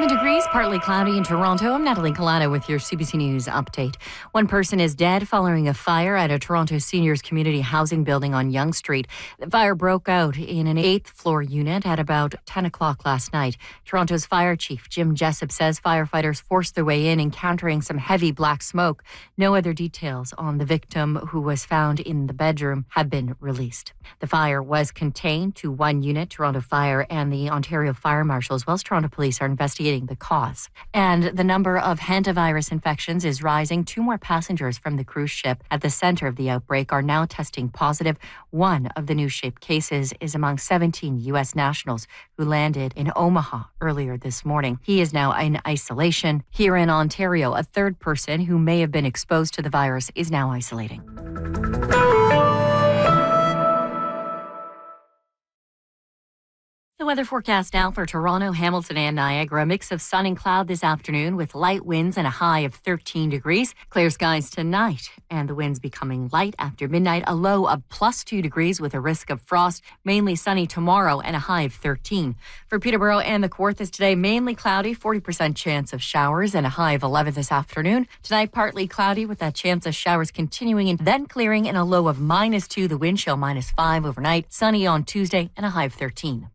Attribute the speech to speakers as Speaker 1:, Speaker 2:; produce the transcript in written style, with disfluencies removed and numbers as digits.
Speaker 1: 11 degrees, partly cloudy in Toronto. I'm Natalie Collado with your CBC News update. One person is dead following a fire at a Toronto seniors community housing building on Yonge Street. The fire broke out in an 8th floor unit at about 10 o'clock last night. Toronto's fire chief, Jim Jessup, says firefighters forced their way in, encountering some heavy black smoke. No other details on the victim, who was found in the bedroom, have been released. The fire was contained to one unit. Toronto Fire and the Ontario Fire Marshal, as well as Toronto Police, are investigating the cause. And the number of hantavirus infections is rising. 2 more passengers from the cruise ship at the center of the outbreak are now testing positive. One of the new ship cases is among 17 U.S. nationals who landed in Omaha earlier this morning. He is now in isolation. Here in Ontario, a third person who may have been exposed to the virus is now isolating. The weather forecast now for Toronto, Hamilton and Niagara. A mix of sun and cloud this afternoon with light winds and a high of 13 degrees. Clear skies tonight and the winds becoming light after midnight. A low of +2 degrees with a risk of frost. Mainly sunny tomorrow and a high of 13. For Peterborough and the Kawarthas today, mainly cloudy, 40% chance of showers and a high of 11 this afternoon. Tonight, partly cloudy with that chance of showers continuing and then clearing and a low of -2. The wind chill -5 overnight. Sunny on Tuesday and a high of 13.